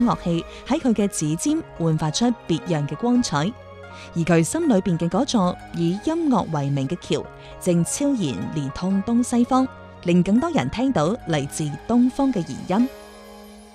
樂器喺佢嘅指尖煥發出別樣嘅光彩，而佢心裏邊嘅嗰座以音樂為名嘅橋，正悄然連通東西方，令更多人聽到嚟自東方嘅弦音。